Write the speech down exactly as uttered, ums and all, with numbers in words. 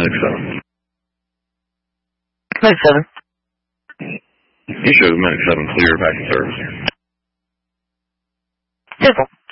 six seven. Medic seven. You show Medic seven clear back in service. Simple.